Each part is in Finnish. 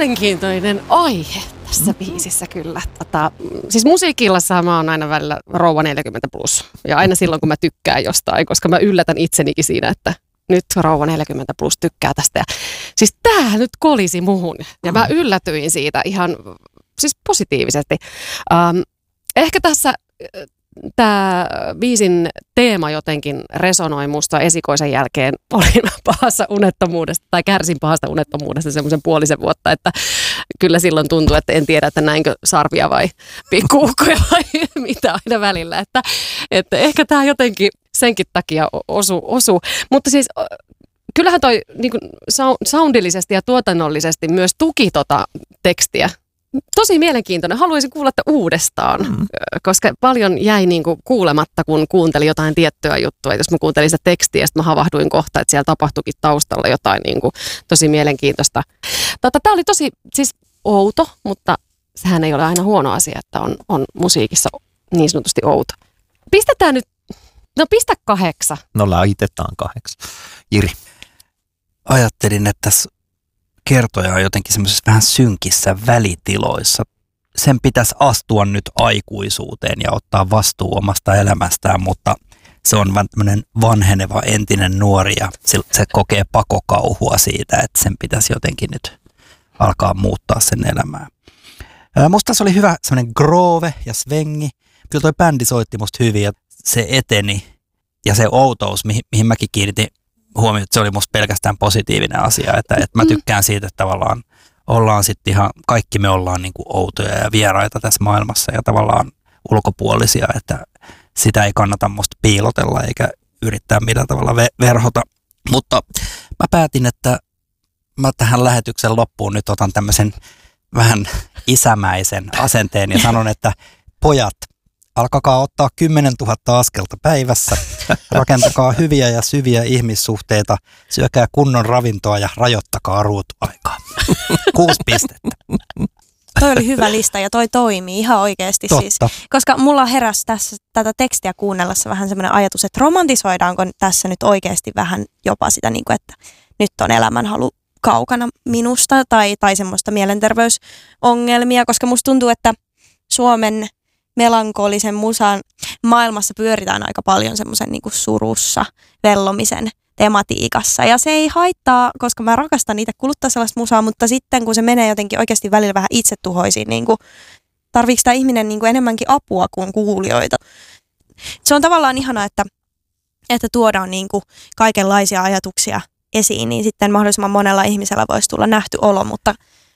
mielenkiintoinen aihe tässä biisissä kyllä. Siis musiikillassa mä oon aina välillä rouva 40 plus. Ja aina silloin, kun mä tykkään jostain, koska mä yllätän itsenikin siinä, että nyt rouva 40 plus tykkää tästä. Ja siis tämähän nyt kolisi muhun. Ja mä yllätyin siitä ihan siis positiivisesti. Ehkä tässä tämä biisin teema jotenkin resonoi musta esikoisen jälkeen. Olin pahassa unettomuudesta tai kärsin pahasta unettomuudesta semmoisen puolisen vuotta, että kyllä silloin tuntui, että en tiedä, että näinkö sarvia vai pikkuukkoja vai mitä aina välillä. Että ehkä tämä jotenkin senkin takia osuu. Mutta siis kyllähän toi niin kuin soundillisesti ja tuotannollisesti myös tuki tekstiä. Tosi mielenkiintoinen. Haluaisin kuulla uudestaan, koska paljon jäi niin kuin kuulematta, kun kuuntelin jotain tiettyä juttua. Jos mä kuuntelin sitä tekstiä, sitten mä havahduin kohta, että siellä tapahtuikin taustalla jotain niin kuin tosi mielenkiintoista. Tämä oli tosi siis outo, mutta sehän ei ole aina huono asia, että on musiikissa niin sanotusti outo. Pistetään nyt, pistä 8. No laitetaan 8. Jiri. Ajattelin, että kertoja on jotenkin semmoisessa vähän synkissä välitiloissa. Sen pitäisi astua nyt aikuisuuteen ja ottaa vastuu omasta elämästään, mutta se on vaan tämmöinen vanheneva entinen nuori ja se kokee pakokauhua siitä, että sen pitäisi jotenkin nyt alkaa muuttaa sen elämää. Musta se oli hyvä semmoinen groove ja svengi. Kyllä toi bändi soitti musta hyvin ja se eteni ja se outous, mihin mäkin kiinnitin huomioon, että se oli musta pelkästään positiivinen asia, että mä tykkään siitä, että tavallaan ollaan sitten ihan, kaikki me ollaan niin kuin outoja ja vieraita tässä maailmassa ja tavallaan ulkopuolisia, että sitä ei kannata musta piilotella eikä yrittää millään tavalla verhota. Mutta mä päätin, että mä tähän lähetyksen loppuun nyt otan tämmöisen vähän isämäisen asenteen ja sanon, että pojat, alkakaa ottaa 10 000 askelta päivässä, rakentakaa hyviä ja syviä ihmissuhteita, syökää kunnon ravintoa ja rajoittakaa ruutuaikaa. 6 pistettä. Toi oli hyvä lista ja toi toimii ihan oikeasti. Totta. Siis. Koska mulla heräsi tässä tätä tekstiä kuunnellessa vähän semmoinen ajatus, että romantisoidaanko tässä nyt oikeasti vähän jopa sitä, niin kuin, että nyt on elämänhalu kaukana minusta tai semmoista mielenterveysongelmia, koska musta tuntuu, että Suomen melankolisen musan maailmassa pyöritään aika paljon semmoisen niin kuin surussa vellomisen tematiikassa. Ja se ei haittaa, koska mä rakastan niitä kuluttaa sellaista musaa, mutta sitten kun se menee jotenkin oikeasti välillä vähän itsetuhoisiin, niin kuin, tarviiko tämä ihminen niin kuin enemmänkin apua kuin kuulijoita. Se on tavallaan ihanaa, että tuodaan niin kuin kaikenlaisia ajatuksia esiin, niin sitten mahdollisimman monella ihmisellä voisi tulla nähty olo, mutta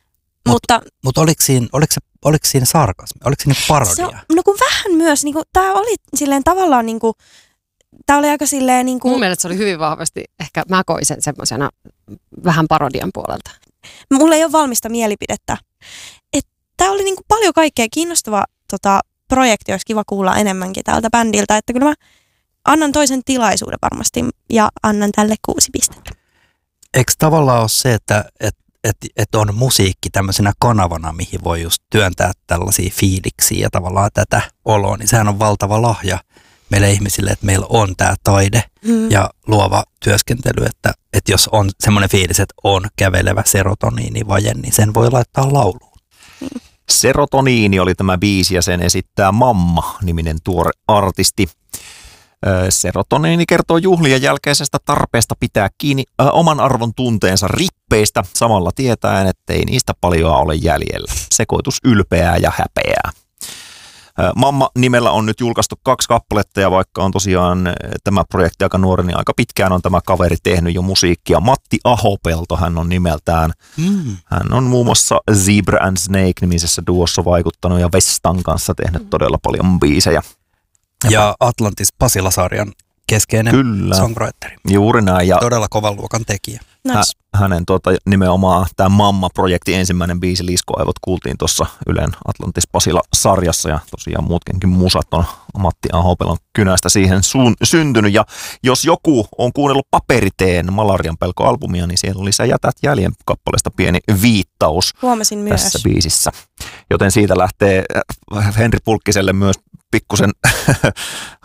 oliko siinä sarkasmi? Oliko siinä parodia? No kun vähän myös, niin tämä oli silleen tavallaan, niin kuin, tämä oli aika silleen niin kuin... Mun mielestä se oli hyvin vahvasti, ehkä mä koin sen semmoisena vähän parodian puolelta. Mulla ei ole valmista mielipidettä. Tämä oli niin kuin paljon kaikkea kiinnostava projekti, olisi kiva kuulla enemmänkin tältä bändiltä, että kyllä mä annan toisen tilaisuuden varmasti ja annan tälle 6 pistettä. Eikö tavallaan ole se, että on musiikki tämmöisenä kanavana, mihin voi just työntää tällaisia fiiliksiä ja tavallaan tätä oloa, niin sehän on valtava lahja meille ihmisille, että meillä on tämä taide ja luova työskentely, että jos on semmoinen fiilis, että on kävelevä serotoniinivaje, niin sen voi laittaa lauluun. Serotoniini oli tämä biisi ja sen esittää Mamma-niminen tuore artisti. Serotoniini kertoo juhlien jälkeisestä tarpeesta pitää kiinni oman arvon tunteensa rippeistä, samalla tietäen, ettei niistä paljoa ole jäljellä. Sekoitus ylpeää ja häpeää. Mamma-nimellä on nyt julkaistu 2 kappaletta ja vaikka on tosiaan tämä projekti aika nuori, niin aika pitkään on tämä kaveri tehnyt jo musiikkia. Matti Ahopelto hän on nimeltään. Hän on muun muassa Zebra and Snake-nimisessä duossa vaikuttanut ja Vestan kanssa tehnyt todella paljon biisejä. Ja Atlantis Pasila-sarjan keskeinen songwriteri. Juuri näin. Ja todella kovan luokan tekijä. Nice. Hänen nimenomaan tämä Mamma-projekti ensimmäinen biisi Liskoaivot kuultiin tuossa Ylen Atlantis Pasila-sarjassa ja tosiaan muutkin musat on Matti Ahopelon kynästä siihen syntynyt. Ja jos joku on kuunnellut Paperiteen Malarian pelko-albumia, niin siellä oli Sä jätät jäljen kappaleesta pieni viittaus. Huomasin myös. Tässä biisissä. Joten siitä lähtee Henri Pulkkiselle myös pikkusen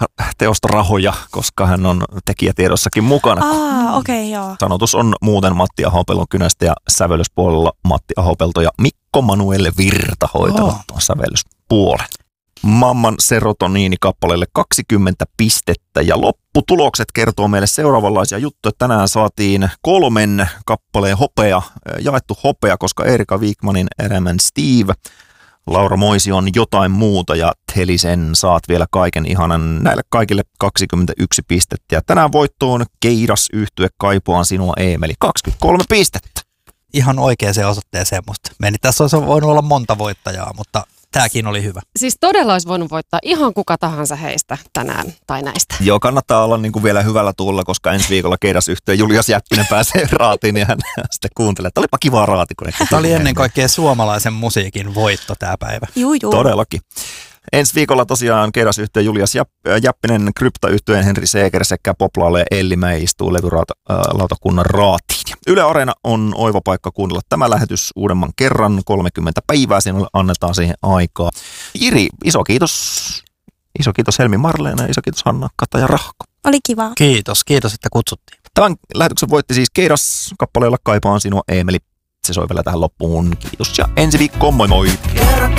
teosta rahoja, koska hän on tekijätiedossakin mukana. Okei, joo. Sanotus on muuten Matti Ahopelon kynästä ja sävellyspuolella Matti Ahopelto ja Mikko Manuelle Virta hoitavat tuon sävellyspuolen. Mamman serotoniini-kappaleelle 20 pistettä ja lopputulokset kertoo meille seuraavanlaisia juttuja. Tänään saatiin 3 kappaleen hopea, jaettu hopea, koska Erika Wigmanin Erämän Steve, Laura Moision Jotain muuta ja Telisen Saat vielä kaiken ihanan. Näille kaikille 21 pistettä. Ja tänään voittoon Keidas-yhtye Kaipuaan sinua Eemeli 23 pistettä. Ihan oikeaan osoitteeseen musta meni. Tässä olisi voinut olla monta voittajaa, mutta tämäkin oli hyvä. Siis todella olisi voinut voittaa ihan kuka tahansa heistä tänään tai näistä. Joo, kannattaa olla niin kuin vielä hyvällä tuulla, koska ensi viikolla Keidas-yhtye Julius Jäppinen pääsee raatiin ja hän sitten kuuntelee, että olipa kiva raati. Tämä oli ennen kaikkea suomalaisen musiikin voitto tämä päivä. Juu. Todellakin. Ensi viikolla tosiaan Keidas-yhtye Julius Jäppinen, Krypta-yhtyeen Henri Seeger sekä Poplaale ja Elli Mäi istuu levylautakunnan raatiin. Yle Areena on oiva paikka kuunnella tämä lähetys uudemman kerran, 30 päivää, sinulle annetaan siihen aikaa. Jiri, iso kiitos Helmi Marleena ja iso kiitos Hanna, Kata ja Rahko. Oli kiva. Kiitos, että kutsuttiin. Tämän lähetyksen voitti siis Keidas kappaleella Kaipaan sinua Eemeli. Se soi vielä tähän loppuun. Kiitos ja ensi viikkoon, moi moi!